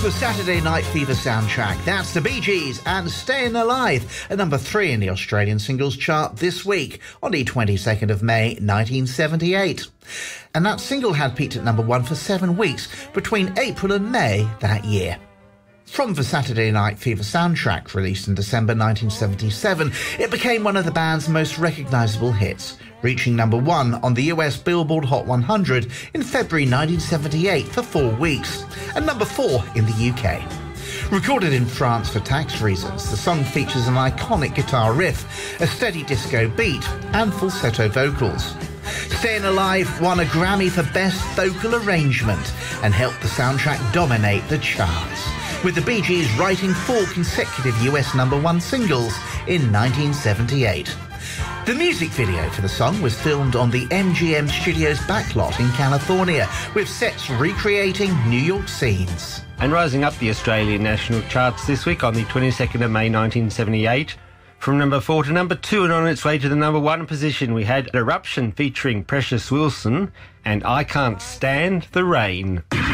the Saturday Night Fever soundtrack. That's the Bee Gees and Staying Alive, at number 3 in the Australian singles chart this week on the 22nd of May 1978. And that single had peaked at number 1 for 7 weeks between April and May that year. From the Saturday Night Fever soundtrack, released in December 1977, it became one of the band's most recognisable hits, reaching number 1 on the US Billboard Hot 100 in February 1978 for 4 weeks, and number 4 in the UK. Recorded in France for tax reasons, the song features an iconic guitar riff, a steady disco beat, and falsetto vocals. Staying Alive won a Grammy for Best Vocal Arrangement and helped the soundtrack dominate the charts, with the Bee Gees writing 4 consecutive US number 1 singles in 1978. The music video for the song was filmed on the MGM Studios backlot in California, with sets recreating New York scenes. And rising up the Australian national charts this week on the 22nd of May 1978, from number 4 to number 2 and on its way to the number 1 position, we had Eruption featuring Precious Wilson and I Can't Stand the Rain.